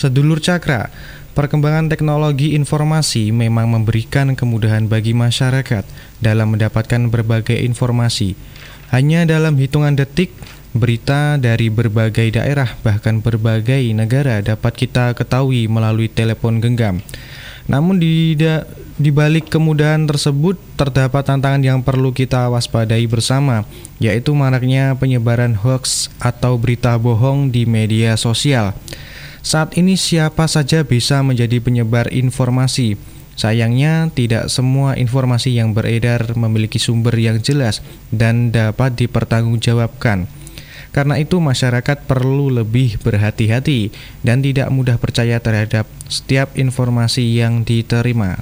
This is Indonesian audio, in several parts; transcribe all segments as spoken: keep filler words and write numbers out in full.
Sedulur Cakra, perkembangan teknologi informasi memang memberikan kemudahan bagi masyarakat dalam mendapatkan berbagai informasi. Hanya dalam hitungan detik, berita dari berbagai daerah bahkan berbagai negara dapat kita ketahui melalui telepon genggam. Namun di, da, di balik kemudahan tersebut terdapat tantangan yang perlu kita waspadai bersama, yaitu maraknya penyebaran hoaks atau berita bohong di media sosial. Saat ini siapa saja bisa menjadi penyebar informasi. Sayangnya tidak semua informasi yang beredar memiliki sumber yang jelas dan dapat dipertanggungjawabkan. Karena itu masyarakat perlu lebih berhati-hati dan tidak mudah percaya terhadap setiap informasi yang diterima.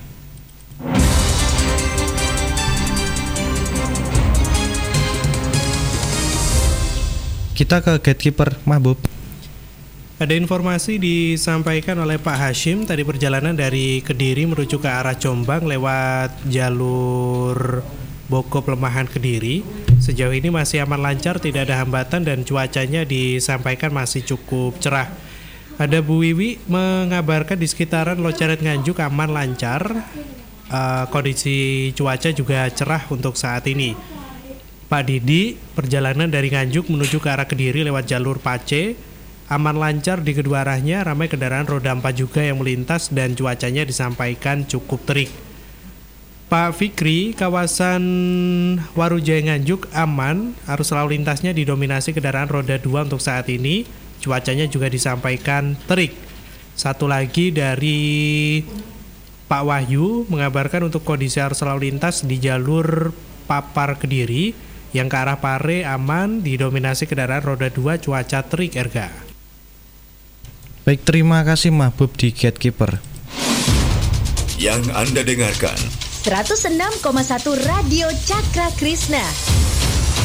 Kita ke gatekeeper Mahbub. Ada informasi disampaikan oleh Pak Hashim tadi perjalanan dari Kediri menuju ke arah Jombang lewat jalur Boko Pelemahan Kediri. Sejauh ini masih aman lancar, tidak ada hambatan dan cuacanya disampaikan masih cukup cerah. Ada Bu Wiwi mengabarkan di sekitaran Loceret Nganjuk aman lancar, uh, kondisi cuaca juga cerah untuk saat ini. Pak Didi, perjalanan dari Nganjuk menuju ke arah Kediri lewat jalur Pace, aman lancar di kedua arahnya, ramai kendaraan roda empat juga yang melintas dan cuacanya disampaikan cukup terik. Pak Fikri, kawasan Warujaya Nganjuk aman, arus lalu lintasnya didominasi kendaraan roda dua untuk saat ini, cuacanya juga disampaikan terik. Satu lagi dari Pak Wahyu mengabarkan untuk kondisi arus lalu lintas di jalur Papar Kediri yang ke arah Pare aman, didominasi kendaraan roda dua, cuaca terik Erga. Baik, terima kasih Mahbub di Gatekeeper. Yang Anda dengarkan seratus enam koma satu Radio Cakra Krishna.